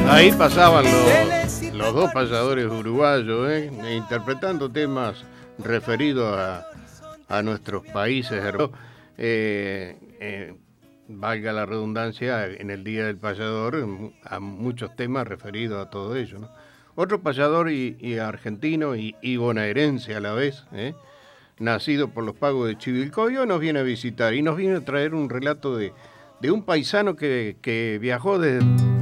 Ahí pasaban los dos payadores uruguayos, interpretando temas referidos a nuestros países hermanos. Valga la redundancia, en el Día del Payador, a muchos temas referidos a todo ello, ¿no? Otro payador y argentino y bonaerense a la vez, nacido por los pagos de Chivilcoy, nos viene a visitar y nos viene a traer un relato de un paisano que viajó desde